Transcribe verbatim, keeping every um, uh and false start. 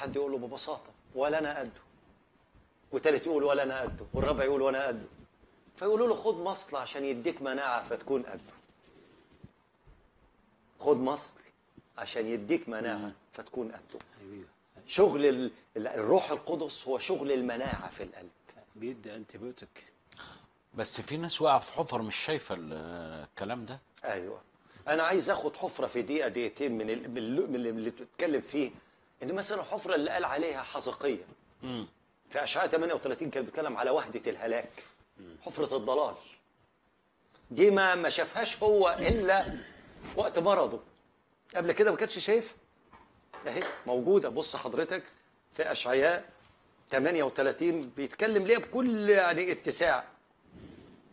حد يقول له ببساطه ولا انا قده، والتالت يقول ولا انا قده، والرابع يقول وانا قده، فيقولوا له خد مصل عشان يديك مناعه فتكون قده. خد مصل عشان يديك مناعه فتكون قده. ايوه شغل ال- ال- الروح القدس هو شغل المناعه في القلب. بيدي انتيبيوتيك. بس في ناس واقعه في حفر مش شايفه ال- الكلام ده. ايوه، انا عايز اخد حفره في دقيقه دقيقتين من ال- من ال- من اللي بتتكلم فيه، ان مثلا الحفره اللي قال عليها حزقية امم في اشعياء ثمانية وثلاثين كان بيتكلم على وهده الهلاك، حفره الضلال. دي ما ما شافهاش هو الا وقت مرضه، قبل كده ما كانش شايفها. اهي موجوده، بص حضرتك في اشعياء ثمانية وثلاثين بيتكلم ليه بكل يعني اتساع.